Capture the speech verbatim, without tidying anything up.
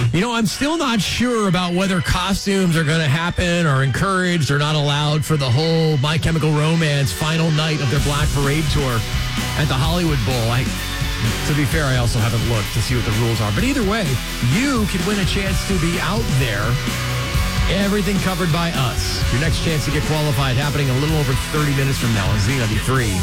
You know, I'm still not sure about whether costumes are going to happen or encouraged or not allowed for the whole My Chemical Romance final night of their Black Parade tour at the Hollywood Bowl. I, to be fair, I also haven't looked to see what the rules are. But either way, you could win a chance to be out there. Everything covered by us. Your next chance to get qualified happening a little over thirty minutes from now on Z ninety-three.